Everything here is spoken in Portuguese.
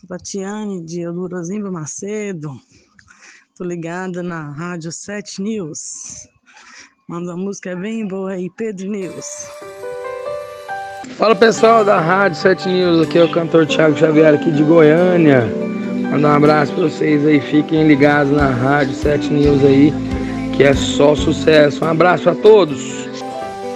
Tatiane de Eldurazinho Macedo. Tô ligada na Rádio 7 News. Manda uma música bem boa aí, Pedro News. Fala pessoal da Rádio 7 News, aqui é o cantor Thiago Xavier aqui de Goiânia. Manda um abraço pra vocês aí, fiquem ligados na Rádio 7 News aí, que é só sucesso. Um abraço a todos.